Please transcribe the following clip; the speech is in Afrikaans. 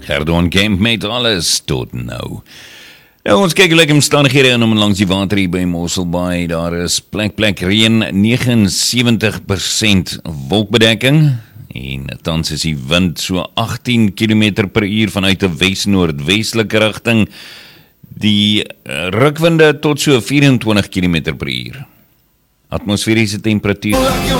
Erdogan Kemp met alles tot nou. Ons kyk lekker omstandighede in om langs die water hier by Mosselbaai. Daar is plek reën, 79% wolkbedekking. En tans is die wind so 18 km per uur vanuit 'n wes-noordwestelike rigting. Die rukwinde tot so 24 km per uur. Atmosferiese temperatuur